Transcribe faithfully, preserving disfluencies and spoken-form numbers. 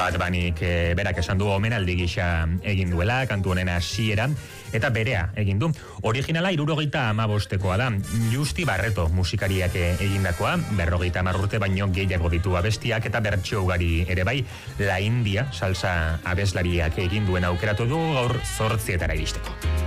Bad Bunnyk e, berak esan du omenaldi gisa egin duela, kantu honen hasieran, eta berea egin du. Originala hirurogeita hamabostekoa da, Justi Barreto musikariak egindakoa, berrogeita hamar urte baino gehiago ditu abestiak eta bertso ugari ere bai, La India salsa abeslariak egin duen aukeratu du gaur zortzietara iristeko.